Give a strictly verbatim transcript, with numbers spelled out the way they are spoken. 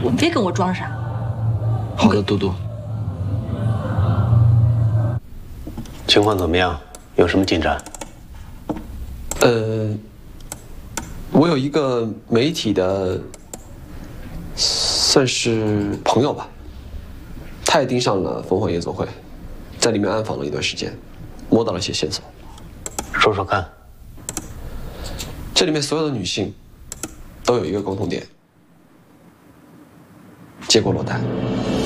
你别跟我装傻。 好的，嘟嘟。 情况怎么样？有什么进展？ 呃，我有一个媒体的，算是朋友吧，他也盯上了烽火夜总会，在里面暗访了一段时间，摸到了一些线索。 说说看。 这里面所有的女性都有一个共同点：结过裸贷。